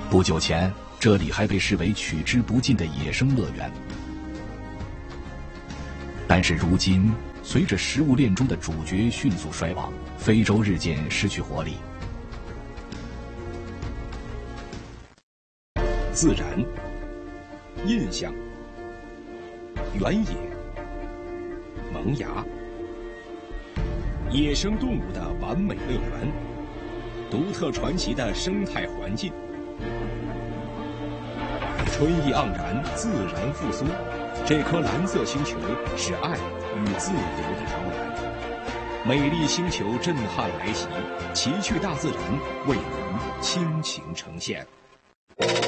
不久前，这里还被视为取之不尽的野生乐园。但是如今，随着食物链中的主角迅速衰亡，非洲日渐失去活力。 自然、印象、原野、萌芽，野生动物的完美乐园，独特传奇的生态环境，春意盎然，自然复苏。这颗蓝色星球是爱与自由的摇篮，美丽星球震撼来袭，奇趣大自然为您倾情呈现。